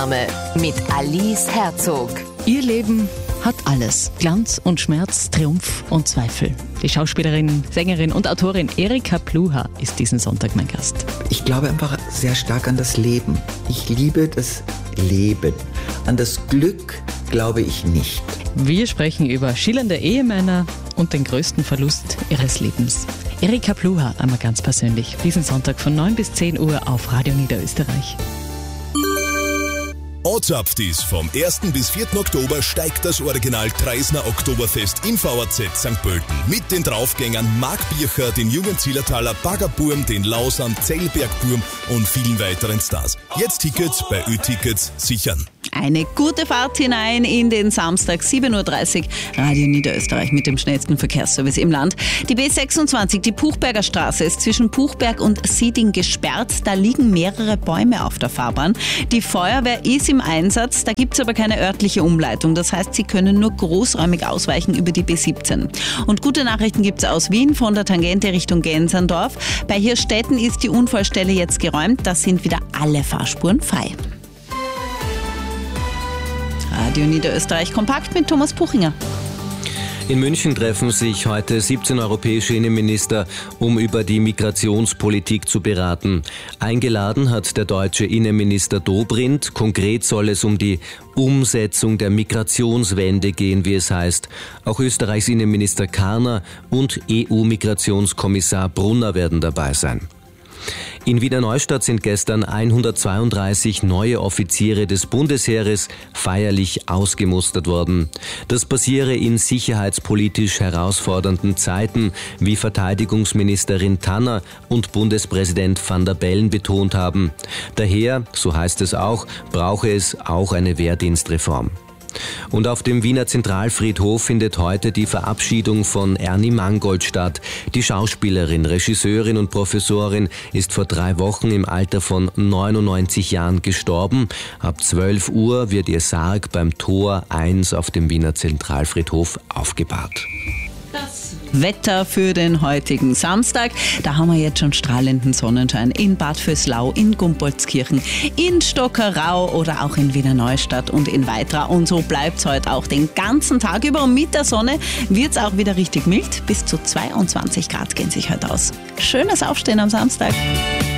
mit Alice Herzog. Ihr Leben hat alles. Glanz und Schmerz, Triumph und Zweifel. Die Schauspielerin, Sängerin und Autorin Erika Pluhar ist diesen Sonntag mein Gast. Ich glaube einfach sehr stark an das Leben. Ich liebe das Leben. An das Glück glaube ich nicht. Wir sprechen über schillernde Ehemänner und den größten Verlust ihres Lebens. Erika Pluhar einmal ganz persönlich. Diesen Sonntag von 9 bis 10 Uhr auf Radio Niederösterreich. Ortsapftis vom 1. bis 4. Oktober steigt das Original Treisner Oktoberfest im VAZ St. Pölten mit den Draufgängern Marc Bircher, den jungen Zillertaler Baggerburm, den Lausern, Zellbergburm und vielen weiteren Stars. Jetzt Tickets bei Ö-Tickets sichern. Eine gute Fahrt hinein in den Samstag, 7.30 Uhr, Radio Niederösterreich mit dem schnellsten Verkehrsservice im Land. Die B26, die Puchberger Straße, ist zwischen Puchberg und Sieding gesperrt. Da liegen mehrere Bäume auf der Fahrbahn. Die Feuerwehr ist im Einsatz, da gibt es aber keine örtliche Umleitung. Das heißt, Sie können nur großräumig ausweichen über die B17. Und gute Nachrichten gibt es aus Wien von der Tangente Richtung Genserndorf. Bei Hirstetten ist die Unfallstelle jetzt geräumt. Da sind wieder alle Fahrspuren frei. Radio Niederösterreich kompakt mit Thomas Puchinger. In München treffen sich heute 17 europäische Innenminister, um über die Migrationspolitik zu beraten. Eingeladen hat der deutsche Innenminister Dobrindt. Konkret soll es um die Umsetzung der Migrationswende gehen, wie es heißt. Auch Österreichs Innenminister Karner und EU-Migrationskommissar Brunner werden dabei sein. In Wiener Neustadt sind gestern 132 neue Offiziere des Bundesheeres feierlich ausgemustert worden. Das passiere in sicherheitspolitisch herausfordernden Zeiten, wie Verteidigungsministerin Tanner und Bundespräsident Van der Bellen betont haben. Daher, so heißt es auch, brauche es auch eine Wehrdienstreform. Und auf dem Wiener Zentralfriedhof findet heute die Verabschiedung von Ernie Mangold statt. Die Schauspielerin, Regisseurin und Professorin ist vor 3 Wochen im Alter von 99 Jahren gestorben. Ab 12 Uhr wird ihr Sarg beim Tor 1 auf dem Wiener Zentralfriedhof aufgebahrt. Wetter für den heutigen Samstag. Da haben wir jetzt schon strahlenden Sonnenschein in Bad Vöslau, in Gumpoldskirchen, in Stockerau oder auch in Wiener Neustadt und in Weitra. Und so bleibt es heute auch den ganzen Tag über. Und mit der Sonne wird es auch wieder richtig mild. Bis zu 22 Grad gehen sich heute aus. Schönes Aufstehen am Samstag.